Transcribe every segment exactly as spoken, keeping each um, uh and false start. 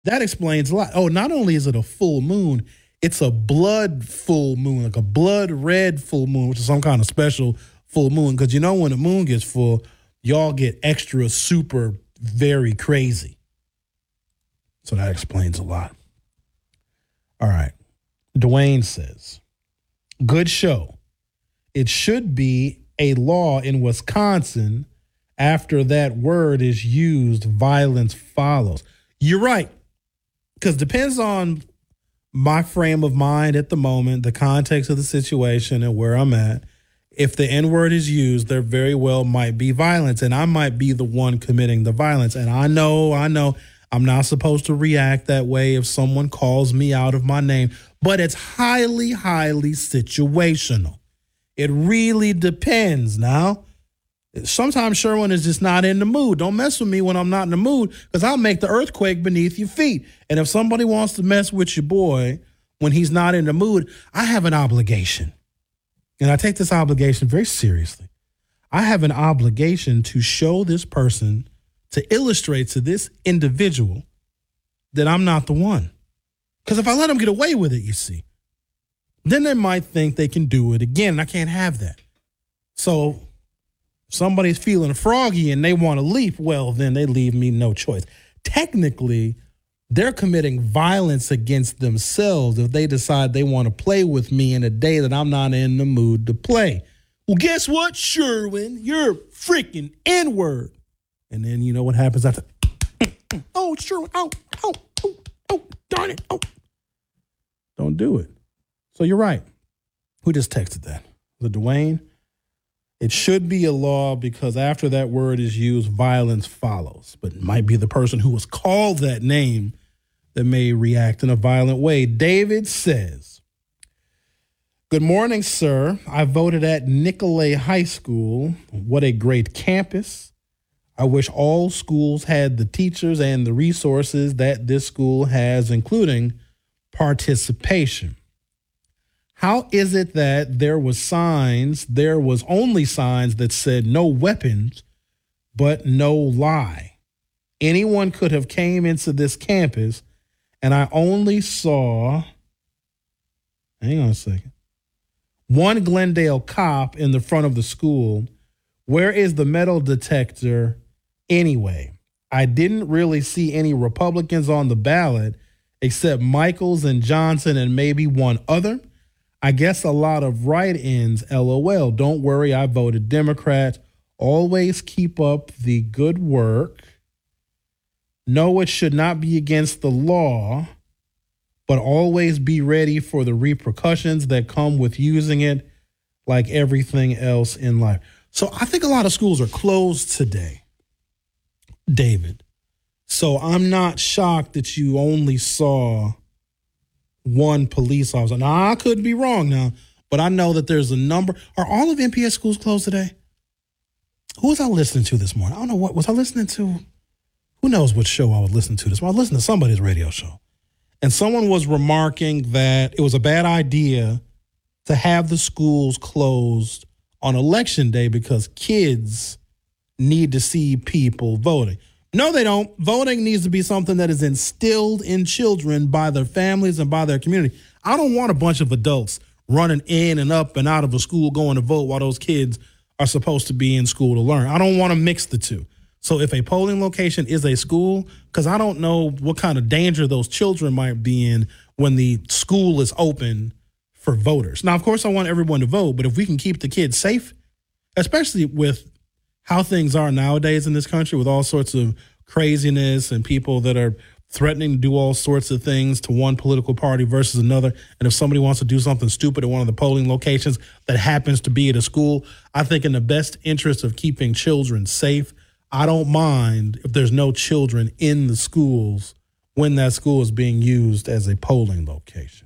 That explains a lot. Oh, not only is it a full moon, it's a blood full moon, like a blood red full moon, which is some kind of special full moon. Because you know when the moon gets full, y'all get extra, super, very crazy. So that explains a lot. All right. Dwayne says, good show. It should be a law in Wisconsin. After that word is used, violence follows. You're right. Because depends on my frame of mind at the moment, the context of the situation and where I'm at. If the N word is used, there very well might be violence, and I might be the one committing the violence. And I know, I know I'm not supposed to react that way if someone calls me out of my name, but it's highly, highly situational. It really depends now. Sometimes Sherwin is just not in the mood. Don't mess with me when I'm not in the mood, because I'll make the earthquake beneath your feet. And if somebody wants to mess with your boy when he's not in the mood, I have an obligation. And I take this obligation very seriously. I have an obligation to show this person, to illustrate to this individual that I'm not the one. Because if I let them get away with it, you see, then they might think they can do it again. And I can't have that. So somebody's feeling froggy and they want to leap, well, then they leave me no choice. Technically, they're committing violence against themselves if they decide they want to play with me in a day that I'm not in the mood to play. Well, guess what, Sherwin? You're freaking N-word. And then you know what happens after? Oh, Sherwin, oh, oh, oh, oh, darn it, oh. Don't do it. So you're right. Who just texted that? Was it Dwayne? It should be a law because after that word is used, violence follows. But it might be the person who was called that name that may react in a violent way. David says, good morning, sir. I voted at Nicolet High School. What a great campus. I wish all schools had the teachers and the resources that this school has, including participation. How is it that there was signs, there was only signs that said no weapons, but no lie? Anyone could have came into this campus, and I only saw, hang on a second, one Glendale cop in the front of the school. Where is the metal detector anyway? I didn't really see any Republicans on the ballot except Michaels and Johnson and maybe one other. I guess a lot of write-ins, LOL. Don't worry, I voted Democrat. Always keep up the good work. No, it should not be against the law, but always be ready for the repercussions that come with using it, like everything else in life. So I think a lot of schools are closed today, David. So I'm not shocked that you only saw one police officer. Now, I could be wrong now, but I know that there's a number. Are all of N P S schools closed today? Who was I listening to this morning? I don't know. What was I listening to? Who knows what show I was listening to this morning? I was listening to somebody's radio show. And someone was remarking that it was a bad idea to have the schools closed on election day because kids need to see people voting. No, they don't. Voting needs to be something that is instilled in children by their families and by their community. I don't want a bunch of adults running in and up and out of a school going to vote while those kids are supposed to be in school to learn. I don't want to mix the two. So if a polling location is a school, because I don't know what kind of danger those children might be in when the school is open for voters. Now, of course, I want everyone to vote, but if we can keep the kids safe, especially with how things are nowadays in this country with all sorts of craziness and people that are threatening to do all sorts of things to one political party versus another. And if somebody wants to do something stupid at one of the polling locations that happens to be at a school, I think in the best interest of keeping children safe, I don't mind if there's no children in the schools when that school is being used as a polling location.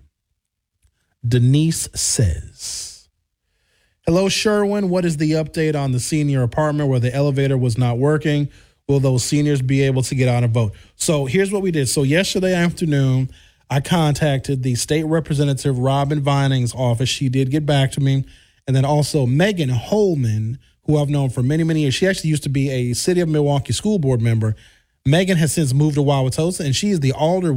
Denise says, hello, Sherwin. What is the update on the senior apartment where the elevator was not working? Will those seniors be able to get out and vote? So here's what we did. So yesterday afternoon, I contacted the state representative, Robin Vining's office. She did get back to me. And then also Megan Holman, who I've known for many, many years. She actually used to be a City of Milwaukee school board member. Megan has since moved to Wauwatosa, and she is the alder